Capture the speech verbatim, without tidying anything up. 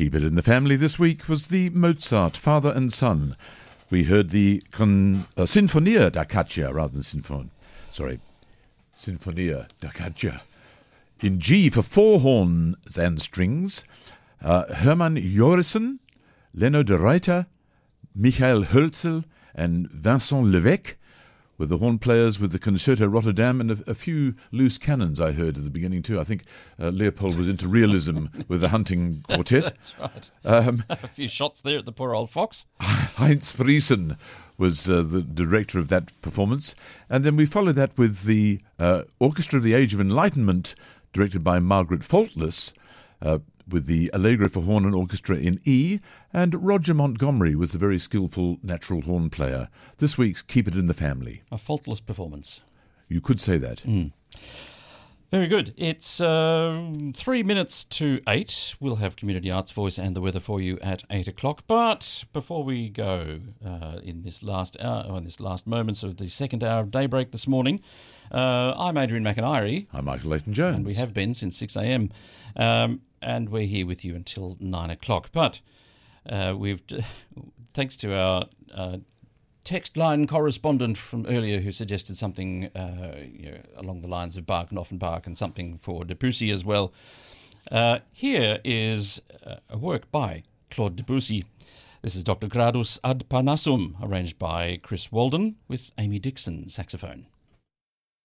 Keep It in the Family this week was the Mozart, Father and Son. We heard the con, uh, Sinfonia da Caccia, rather than Sinfon. Sorry, Sinfonia da Caccia. In G for four horns and strings, uh, Hermann Jorissen, Leno de Ruyter, Michael Hölzel, and Vincent Levesque, with the horn players with the Concerto Rotterdam, and a, a few loose cannons I heard at the beginning too. I think uh, Leopold was into realism with the hunting quartet. That's right. Um, a few shots there at the poor old fox. Heinz Friesen was uh, the director of that performance. And then we followed that with the uh, Orchestra of the Age of Enlightenment, directed by Margaret Faultless, uh, with the Allegro for horn and orchestra in E, and Roger Montgomery was the very skillful natural horn player. This week's Keep It in the Family. A faultless performance. You could say that. Mm. Very good. It's uh, three minutes to eight. We'll have Community Arts Voice and the weather for you at eight o'clock. But before we go uh, in this last hour, or in this last moments of the second hour of Daybreak this morning, uh, I'm Adrian McIntyre. I'm Michael Leighton-Jones. And we have been since six a.m. Um, and we're here with you until nine o'clock. But uh, we've, thanks to our uh, text line correspondent from earlier who suggested something uh, you know, along the lines of Bach and Offenbach and something for Debussy as well. Uh, here is a work by Claude Debussy. This is Doctor Gradus ad Parnassum, arranged by Chris Walden with Amy Dixon, saxophone.